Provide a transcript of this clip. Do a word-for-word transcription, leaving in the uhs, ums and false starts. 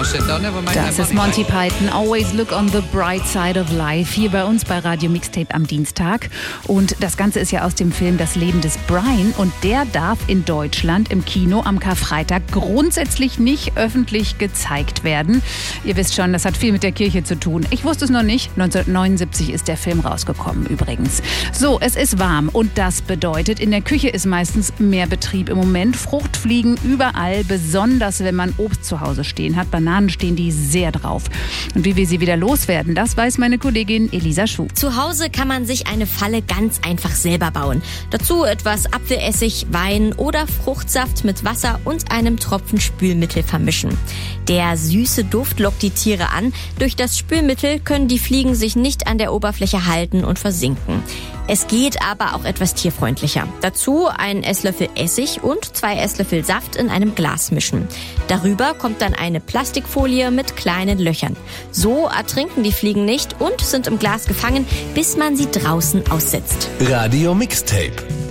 Das ist Monty Python, Always Look on the Bright Side of Life, hier bei uns bei Radio Mixtape am Dienstag. Und das Ganze ist ja aus dem Film Das Leben des Brian und der darf in Deutschland im Kino am Karfreitag grundsätzlich nicht öffentlich gezeigt werden. Ihr wisst schon, das hat viel mit der Kirche zu tun. Ich wusste es noch nicht, neunzehnhundertneunundsiebzig ist der Film rausgekommen übrigens. So, es ist warm und das bedeutet, in der Küche ist meistens mehr Betrieb im Moment. Fruchtfliegen überall, besonders wenn man Obst zu Hause stehen hat. Bananen stehen die sehr drauf. Und wie wir sie wieder loswerden, das weiß meine Kollegin Elisa Schuh. Zu Hause kann man sich eine Falle ganz einfach selber bauen. Dazu etwas Apfelessig, Wein oder Fruchtsaft mit Wasser und einem Tropfen Spülmittel vermischen. Der süße Duft lockt die Tiere an. Durch das Spülmittel können die Fliegen sich nicht an der Oberfläche halten und versinken. Es geht aber auch etwas tierfreundlicher. Dazu einen Esslöffel Essig und zwei Esslöffel Saft in einem Glas mischen. Darüber kommt dann eine Plastikfolie mit kleinen Löchern. So ertrinken die Fliegen nicht und sind im Glas gefangen, bis man sie draußen aussetzt. Radio Mixtape.